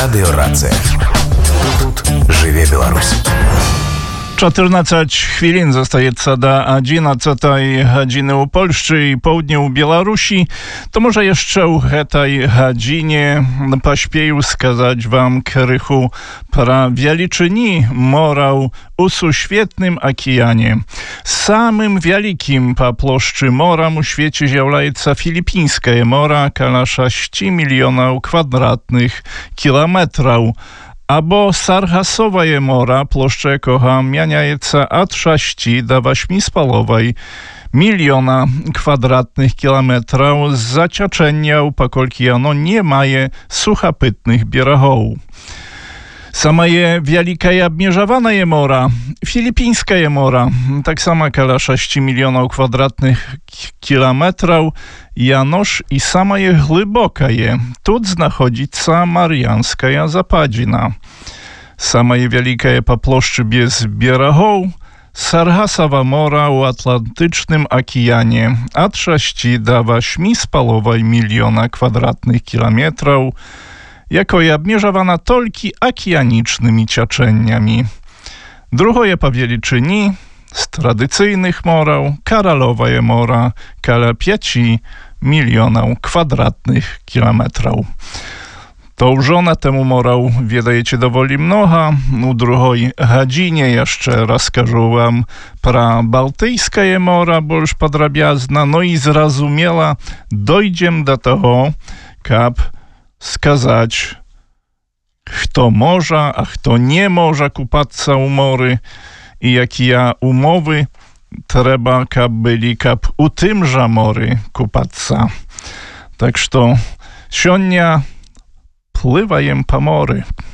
Радыё Рацыя. Тут жыве Беларусь. 14 chwilin zostaje do 11 godziny u Polsce i południe u Białorusi. To może jeszcze u tej godzinie pośpieju skazać wam krychu pra wieliczyni morał u świetnym okeanie. Samym wielkim po ploszczy mora u świecie zjawляется Filipińskie mora, kala 6 milionów kwadratnych kilometrów. Abo Sargasowe mora, ploszcza jakoha mieniaється od 6 do 8,5 miliona kwadratnych kilometrów z zaciaczenia, pokolki ono nie maje suchopytnych bierohów. Sama je wielka i obmierzowana je mora, Filipińska je mora, tak samo kala 6 milionów kwadratnych kilometrów, janoż i sama je głęboka je. Tu znachodzica Marianska Zapadzina. Sama je wielka je po ploszczy bez bierohów, Sargasowa mora u Atlantycznym okeanie od 6 do 8,5 miliona kwadratnych kilometrów, jako je obmierzowana tylko okeanicznymi ciaczeniami. Drugie po wieliczyni z tradycyjnych morał Koralowa je mora, kala 5 milionów kwadratnych kilometrów. To użona temu morał wiedajecie dowoli mnoga. U drugiej godzinie jeszcze rozkażę wam pra Bałtyjskie mora, bo już podrabiazna, no i zrozumiela dojdziemy do tego, kap skazać, kto może, a kto nie może kupać u mory i jakie umowy trzeba, kap byli, kap u tymże mory kupać. Tak że sionia pływajem po mory.